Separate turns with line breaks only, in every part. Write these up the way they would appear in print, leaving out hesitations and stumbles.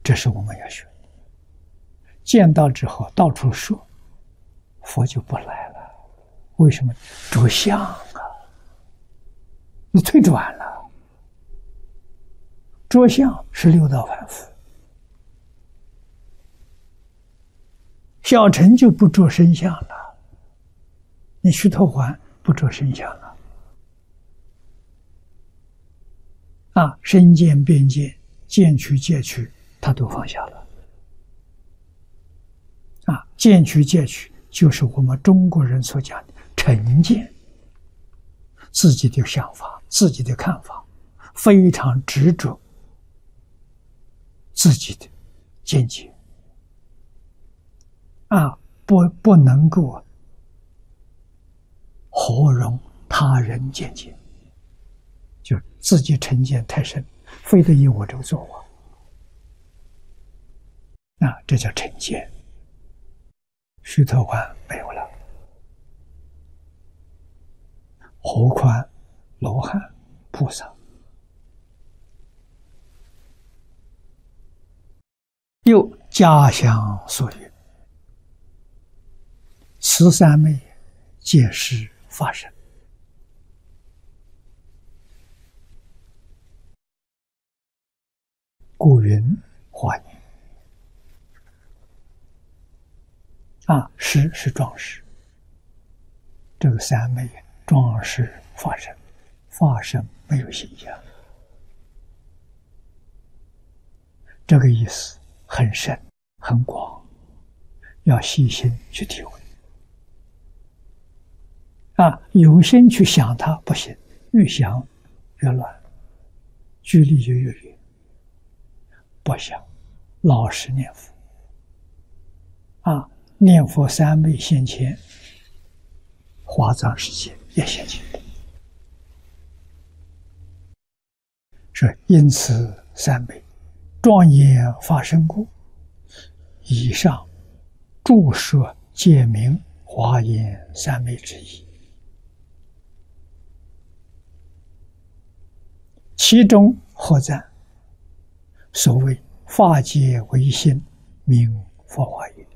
这是我们要学。见到之后到处说，佛就不来了。为什么？着相啊，你退转了。着相是六道凡夫，小乘就不着身相了。你须陀洹不着身相了。身见、边见、见取、戒取，他都放下了。见取、戒取就是我们中国人所讲的成见，自己的想法、自己的看法，非常执着自己的见解，不能够合容他人见解，就自己成见太深，非得以我这个做法，这叫成见。须陀洹没有了，何况罗汉、菩萨。又家乡所语，此三昧皆是法身。故云华严。实是壮士，这个三昧壮士法身，法身没有形象，这个意思很深很广，要细心去体会。有心去想它不行，越想越乱，距离就越远。不想，老实念佛。念佛三昧现前，华藏世界也现前。是因此三昧庄严法身故，以上注说解明华严三昧之意。其中何赞？所谓法界唯心，名佛华严。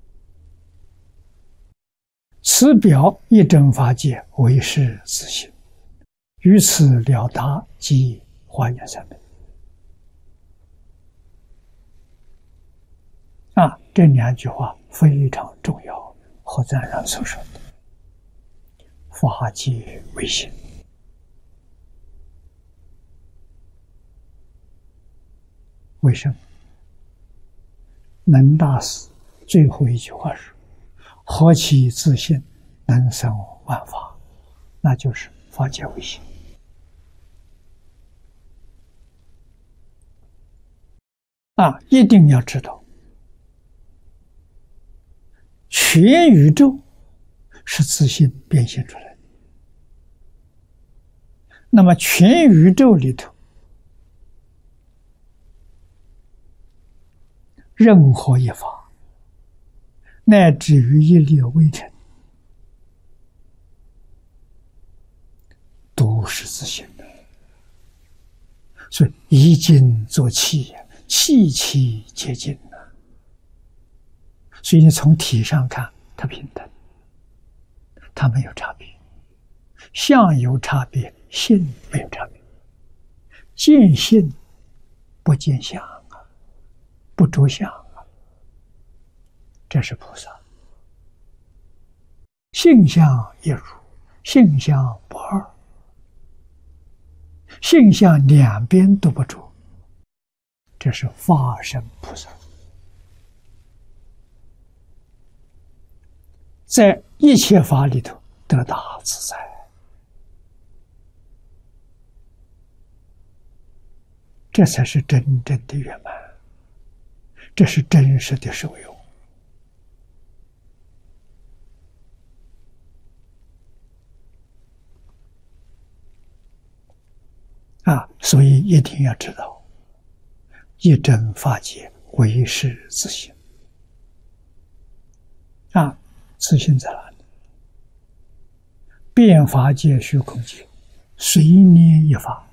此表一真法界为是自性，于此了达即华严三昧。这两句话非常重要。何赞然所说的法界唯心，为什么？能大师最后一句话说：何其自性，能生万法，那就是法界唯心。一定要知道，全宇宙是自性变现出来的。那么全宇宙里头，任何一法，乃至于一粒微尘，都是自性的。所以一境作气，气气皆净。所以你从体上看，它平等，它没有差别。相有差别，性没有差别。见性不见相不着相这是菩萨。性相一如，性相不二，性相两边都不着，这是法身菩萨。在一切法里头得大自在，这才是真正的圆满，这是真实的受用。所以一定要知道，一真法界唯是自性。自性在哪里？遍法界虚空界，随念一法，